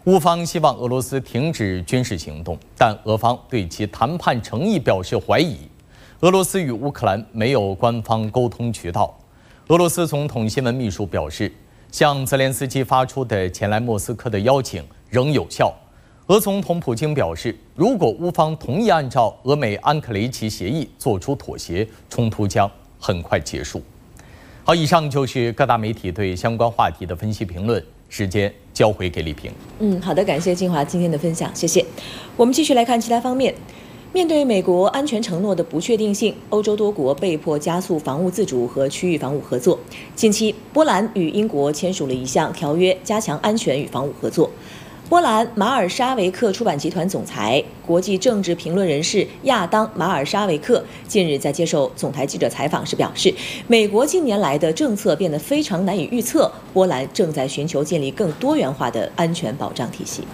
乌方希望俄罗斯停止军事行动，但俄方对其谈判诚意表示怀疑。俄罗斯与乌克兰没有官方沟通渠道。俄罗斯总统新闻秘书表示，向泽连斯基发出的前来莫斯科的邀请仍有效。俄总统普京表示，如果乌方同意按照俄美安克雷奇协议做出妥协，冲突将很快结束。好，以上就是各大媒体对相关话题的分析评论。时间交回给李平。 好的，感谢金华今天的分享，谢谢。我们继续来看其他方面。面对美国安全承诺的不确定性，欧洲多国被迫加速防务自主和区域防务合作。近期，波兰与英国签署了一项条约，加强安全与防务合作。波兰马尔沙维克出版集团总裁、国际政治评论人士亚当·马尔沙维克近日在接受总台记者采访时表示，美国近年来的政策变得非常难以预测，波兰正在寻求建立更多元化的安全保障体系。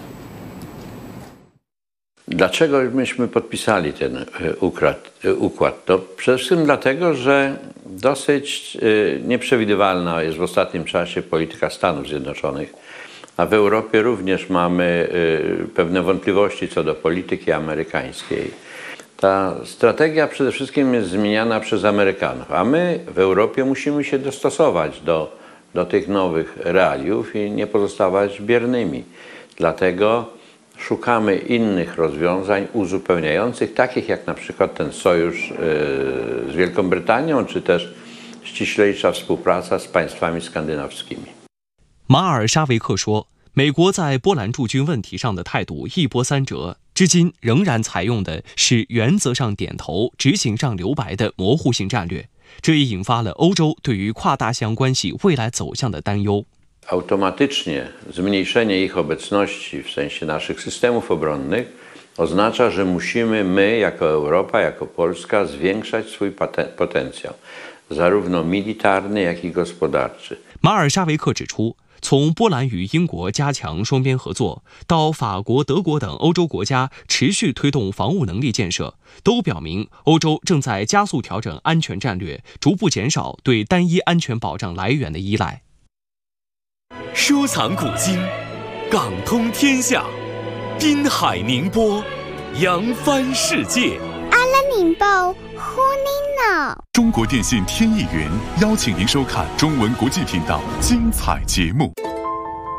Dlaczego myśmy podpisali ten układ? To przede wszystkim dlatego, że dosyć nieprzewidywalna jest w ostatnim czasie polityka Stanów Zjednoczonych, a w Europie również mamy pewne wątpliwości co do polityki amerykańskiej. Ta strategia przede wszystkim jest zmieniana przez Amerykanów, a my w Europie musimy się dostosować do tych nowych realiów i nie pozostawać biernymi. Dlatego szukamy innych rozwiązań uzupełniających, takich jak na przykład ten sojusz z Wielką Brytanią, czy też ściślejsza współpraca z państwami skandynawskimi. 马尔沙维克说，美国在波兰驻军问题上的态度一波三折，至今仍然采用的是原则上点头、执行上留白的模糊性战略，这也引发了欧洲对于跨大西洋关系未来走向的担忧。 Automatycznie zmniejszenie ich obecności w sensie naszych systemów obronnych oznacza, że musimy my jako Europa, jako Polska zwiększać swój potencjał, zarówno militarny, jak i gospodarczy. 马尔沙维克指出，从波兰与英国加强双边合作，到法国、德国等欧洲国家持续推动防务能力建设，都表明欧洲正在加速调整安全战略，逐步减少对单一安全保障来源的依赖。 收藏古今，港通天下，滨海宁波，扬帆世界。 阿拉宁报呼您呢。 中国电信天翼云邀请您收看中文国际频道精彩节目。